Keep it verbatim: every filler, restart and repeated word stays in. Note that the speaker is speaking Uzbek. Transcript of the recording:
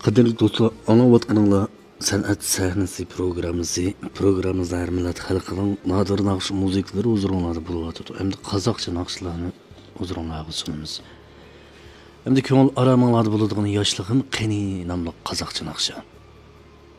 Qadrli do'stlar, anlayotganinglar san'at sahnasi programmasi, programmamizda har millat xalqining nodir naqsh musiqalari o'zinglarda bo'lyotdi. Endi qozoqcha naqshlarni o'zinglarga sunamiz. Endi ko'ngil aramanglarda bo'ladigan yoshligim qani nomli qozoqcha naqsha.